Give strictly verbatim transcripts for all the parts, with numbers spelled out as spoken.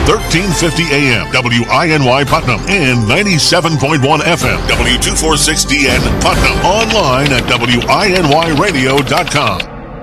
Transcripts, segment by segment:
thirteen fifty A M, W I N Y Putnam, and ninety-seven point one F M, W two forty-six D N Putnam. Online at W I N Y radio dot com.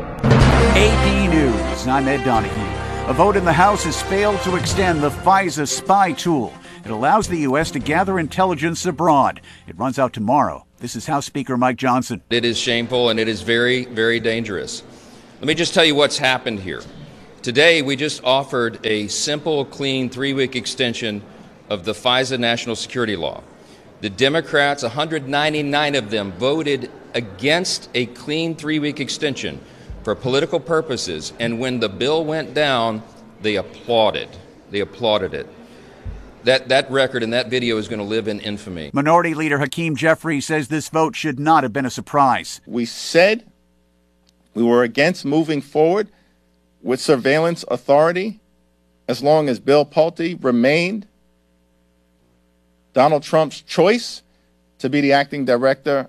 A P News, I'm Ed Donahue. A vote in the House has failed to extend the FISA spy tool. It allows the U S to gather intelligence abroad. It runs out tomorrow. This is House Speaker Mike Johnson. It is shameful and it is very, very dangerous. Let me just tell you what's happened here. Today, we just offered a simple, clean three-week extension of the FISA national security law. The Democrats, one hundred ninety-nine of them, voted against a clean three-week extension for political purposes, and when the bill went down, they applauded. They applauded it. That, that record and that video is going to live in infamy. Minority Leader Hakeem Jeffries says this vote should not have been a surprise. We said we were against moving forward with surveillance authority as long as Bill Pulte remained Donald Trump's choice to be the acting director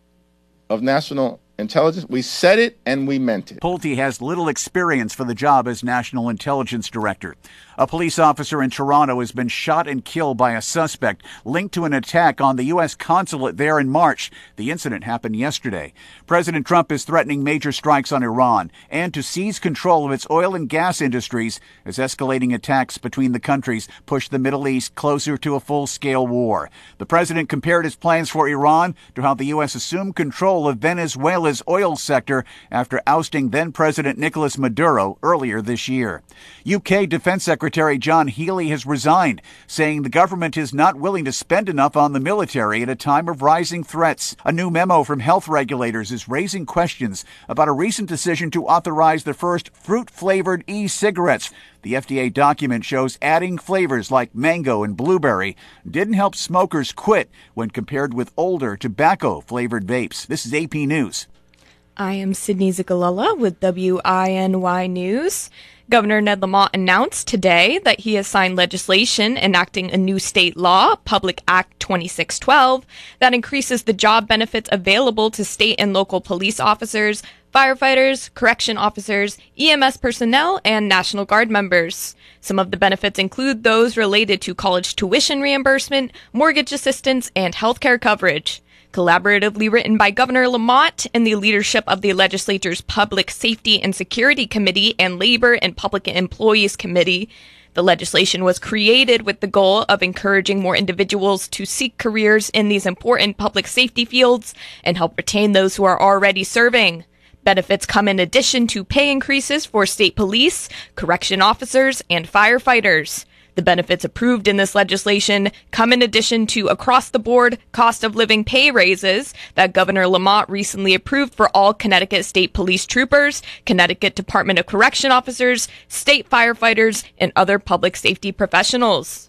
of national intelligence. We said it and we meant it. Pulte has little experience for the job as National Intelligence Director. A police officer in Toronto has been shot and killed by a suspect linked to an attack on the U S consulate there in March. The incident happened yesterday. President Trump is threatening major strikes on Iran and to seize control of its oil and gas industries as escalating attacks between the countries push the Middle East closer to a full-scale war. The president compared his plans for Iran to how the U S assumed control of Venezuela's oil sector after ousting then-President Nicolas Maduro earlier this year. U K Defense Secretary Secretary John Healey has resigned, saying the government is not willing to spend enough on the military at a time of rising threats. A new memo from health regulators is raising questions about a recent decision to authorize the first fruit-flavored e-cigarettes. The F D A document shows adding flavors like mango and blueberry didn't help smokers quit when compared with older tobacco-flavored vapes. This is A P News. I am Sydney Zikalala with W I N Y News. Governor Ned Lamont announced today that he has signed legislation enacting a new state law, Public Act twenty-six twelve, that increases the job benefits available to state and local police officers, firefighters, correction officers, E M S personnel, and National Guard members. Some of the benefits include those related to college tuition reimbursement, mortgage assistance, and health care coverage. Collaboratively written by Governor Lamont and the leadership of the legislature's Public Safety and Security Committee and Labor and Public Employees Committee, the legislation was created with the goal of encouraging more individuals to seek careers in these important public safety fields and help retain those who are already serving. Benefits come in addition to pay increases for state police, correction officers, and firefighters. The benefits approved in this legislation come in addition to across-the-board cost of living pay raises that Governor Lamont recently approved for all Connecticut State Police troopers, Connecticut Department of Correction officers, state firefighters, and other public safety professionals.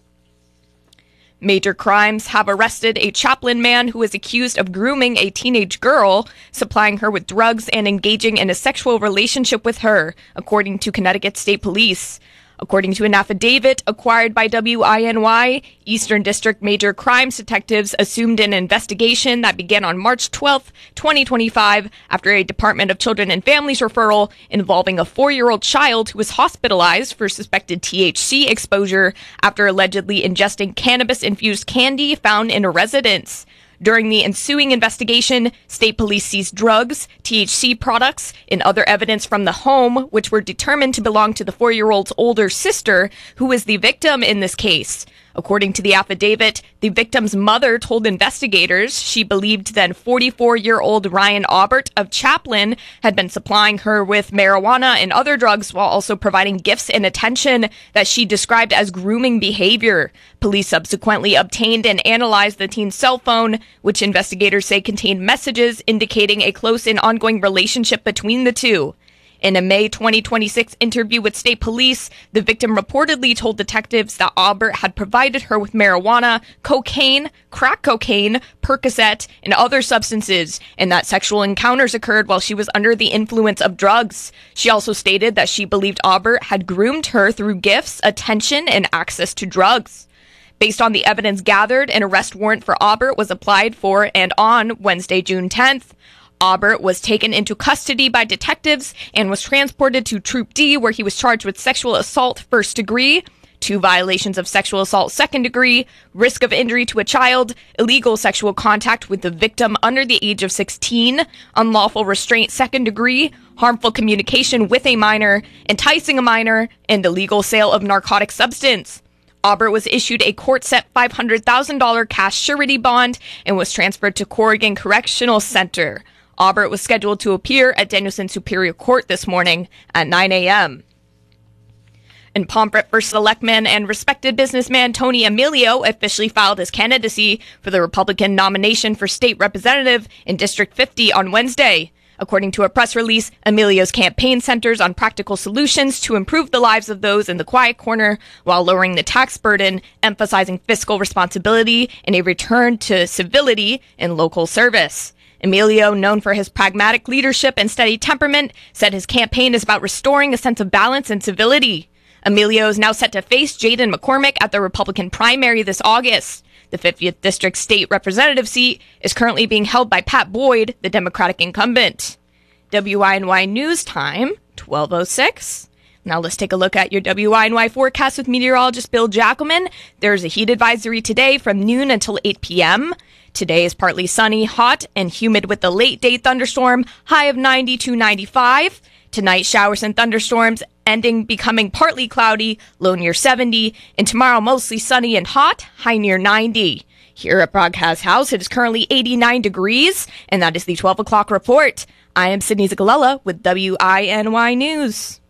Major Crimes have arrested a Chaplin man who is accused of grooming a teenage girl, supplying her with drugs, and engaging in a sexual relationship with her, according to Connecticut State Police. According to an affidavit acquired by W I N Y, Eastern District Major Crimes detectives assumed an investigation that began on March twelfth, twenty twenty-five, after a Department of Children and Families referral involving a four-year-old child who was hospitalized for suspected T H C exposure after allegedly ingesting cannabis-infused candy found in a residence. During the ensuing investigation, state police seized drugs, T H C products, and other evidence from the home, which were determined to belong to the four-year-old's older sister, who is the victim in this case. According to the affidavit, the victim's mother told investigators she believed then forty-four-year-old Ryan Aubert of Chaplin had been supplying her with marijuana and other drugs while also providing gifts and attention that she described as grooming behavior. Police subsequently obtained and analyzed the teen's cell phone, which investigators say contained messages indicating a close and ongoing relationship between the two. In a May twenty twenty-six interview with state police, the victim reportedly told detectives that Aubert had provided her with marijuana, cocaine, crack cocaine, Percocet, and other substances, and that sexual encounters occurred while she was under the influence of drugs. She also stated that she believed Aubert had groomed her through gifts, attention, and access to drugs. Based on the evidence gathered, an arrest warrant for Aubert was applied for, and on Wednesday, June tenth, Aubert was taken into custody by detectives and was transported to Troop D, where he was charged with sexual assault first degree, two violations of sexual assault second degree, risk of injury to a child, illegal sexual contact with the victim under the age of sixteen, unlawful restraint second degree, harmful communication with a minor, enticing a minor, and illegal sale of narcotic substance. Aubert was issued a court-set five hundred thousand dollars cash surety bond and was transferred to Corrigan Correctional Center. Aubert was scheduled to appear at Danielson Superior Court this morning at nine a.m. And Pomfret first Selectman and respected businessman Tony Emilio officially filed his candidacy for the Republican nomination for state representative in District fifty on Wednesday. According to a press release, Emilio's campaign centers on practical solutions to improve the lives of those in the quiet corner while lowering the tax burden, emphasizing fiscal responsibility and a return to civility in local service. Emilio, known for his pragmatic leadership and steady temperament, said his campaign is about restoring a sense of balance and civility. Emilio is now set to face Jaden McCormick at the Republican primary this August. The fiftieth District State Representative seat is currently being held by Pat Boyd, the Democratic incumbent. W I N Y News Time, twelve oh six. Now let's take a look at your W I N Y forecast with meteorologist Bill Jackelman. There's a heat advisory today from noon until eight p.m. Today is partly sunny, hot, and humid with a late-day thunderstorm, high of ninety to ninety-five. Tonight, showers and thunderstorms ending becoming partly cloudy, low near seventy, and tomorrow mostly sunny and hot, high near ninety. Here at Broadcast House, it is currently eighty-nine degrees, and that is the twelve o'clock report. I am Sydney Zagalella with W I N Y News.